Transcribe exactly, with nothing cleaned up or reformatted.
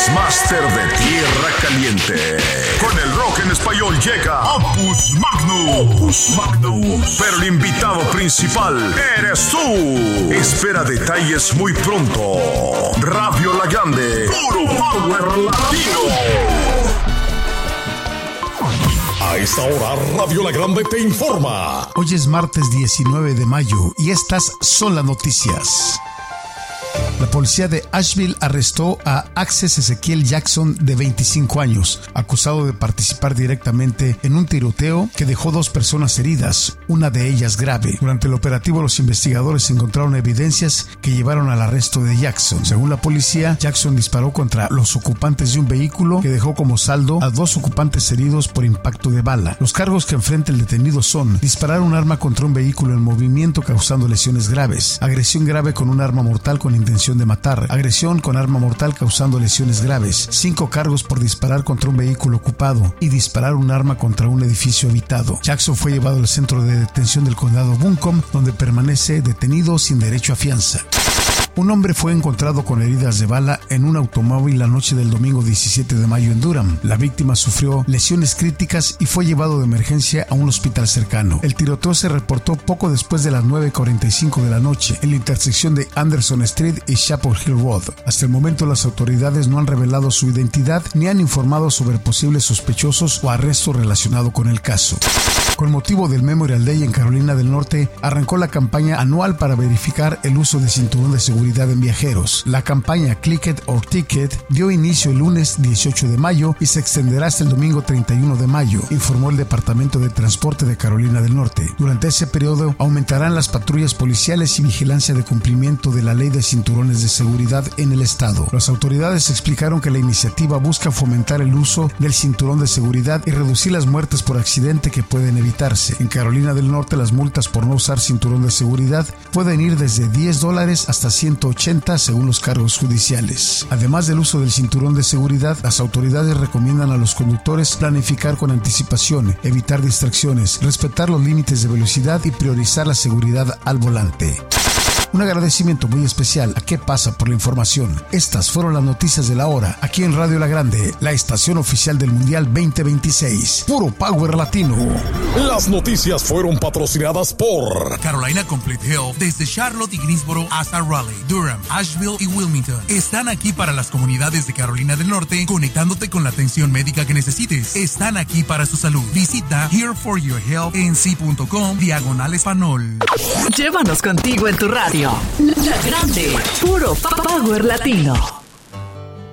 Mixmaster de Tierra Caliente. Con el rock en español llega Opus Magnum. Opus Magnum. Pero el invitado principal eres tú. Espera detalles muy pronto. Radio La Grande. Puro Power Latino. A esta hora, Radio La Grande te informa. Hoy es martes diecinueve de mayo y estas son las noticias. La policía de Asheville arrestó a Access Ezequiel Jackson, de veinticinco años, acusado de participar directamente en un tiroteo que dejó dos personas heridas, una de ellas grave. Durante el operativo, los investigadores encontraron evidencias que llevaron al arresto de Jackson. Según la policía, Jackson disparó contra los ocupantes de un vehículo que dejó como saldo a dos ocupantes heridos por impacto de bala. Los cargos que enfrenta el detenido son disparar un arma contra un vehículo en movimiento causando lesiones graves, agresión grave con un arma mortal con intención de matar, agresión con arma mortal causando lesiones graves, cinco cargos por disparar contra un vehículo ocupado y disparar un arma contra un edificio habitado. Jackson fue llevado al centro de detención del condado Buncombe, donde permanece detenido sin derecho a fianza. Un hombre fue encontrado con heridas de bala en un automóvil la noche del domingo diecisiete de mayo en Durham. La víctima sufrió lesiones críticas y fue llevado de emergencia a un hospital cercano. El tiroteo se reportó poco después de las nueve cuarenta y cinco de la noche en la intersección de Anderson Street y Chapel Hill Road. Hasta el momento, las autoridades no han revelado su identidad ni han informado sobre posibles sospechosos o arrestos relacionados con el caso. Con motivo del Memorial Day en Carolina del Norte, arrancó la campaña anual para verificar el uso de cinturón de seguridad en viajeros. La campaña Click It or Ticket dio inicio el lunes dieciocho de mayo y se extenderá hasta el domingo treinta y uno de mayo, informó el Departamento de Transporte de Carolina del Norte. Durante ese periodo aumentarán las patrullas policiales y vigilancia de cumplimiento de la ley de cinturones de seguridad en el estado. Las autoridades explicaron que la iniciativa busca fomentar el uso del cinturón de seguridad y reducir las muertes por accidente que pueden evitarse. evitarse. En Carolina del Norte, las multas por no usar cinturón de seguridad pueden ir desde diez dólares hasta ciento ochenta según los cargos judiciales. Además del uso del cinturón de seguridad, las autoridades recomiendan a los conductores planificar con anticipación, evitar distracciones, respetar los límites de velocidad y priorizar la seguridad al volante. Un agradecimiento muy especial a ¿Qué pasa por la información? Estas fueron las noticias de la hora, aquí en Radio La Grande, la estación oficial del Mundial veinte veintiséis. Puro Power Latino. Las noticias fueron patrocinadas por Carolina Complete Health, desde Charlotte y Greensboro hasta Raleigh, Durham, Asheville y Wilmington. Están aquí para las comunidades de Carolina del Norte, conectándote con la atención médica que necesites. Están aquí para su salud. Visita here for your health n c punto com diagonal español. Llévanos contigo en tu radio. La Grande, puro Power Latino.